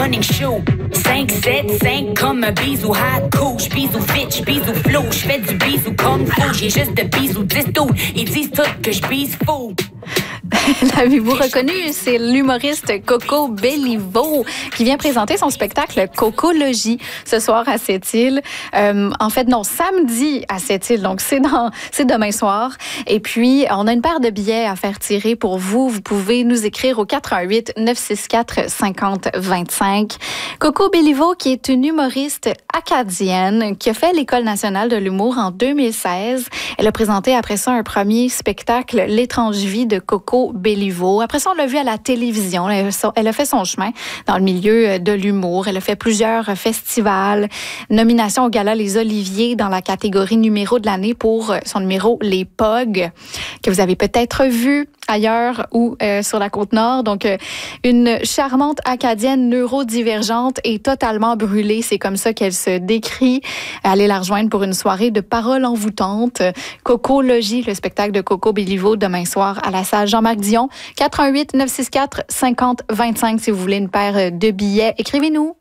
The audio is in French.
running shoe. 5, 7, 5 comme un bisou hardcore. J'bisou fit, j'bisou flow. J'fais du bisou comme fou. J'ai juste de bisous 10 tout. Ils disent tout que j'bise fou. L'avez-vous reconnu? C'est l'humoriste Coco Belliveau qui vient présenter son spectacle Cocologie ce soir à Sept-Îles. En fait, non, samedi à Sept-Îles. Donc, c'est demain soir. Et puis, on a une paire de billets à faire tirer pour vous. Vous pouvez nous écrire au 88 964 50 25. Coco Belliveau, qui est une humoriste acadienne qui a fait l'École nationale de l'humour en 2016. Elle a présenté après ça un premier spectacle, L'étrange vie de Coco Belliveau. Après ça, on l'a vu à la télévision. Elle a fait son chemin dans le milieu de l'humour. Elle a fait plusieurs festivals, nomination au Gala Les Oliviers dans la catégorie numéro de l'année pour son numéro Les Pogs, que vous avez peut-être vu ailleurs ou sur la Côte-Nord. Donc, une charmante acadienne neurodivergente et totalement brûlée. C'est comme ça qu'elle se décrit. Allez la rejoindre pour une soirée de paroles envoûtantes. Cocologie, le spectacle de Coco Belliveau, demain soir à la salle Jean-Marc Dion. 88 964 50 25 si vous voulez une paire de billets. Écrivez-nous.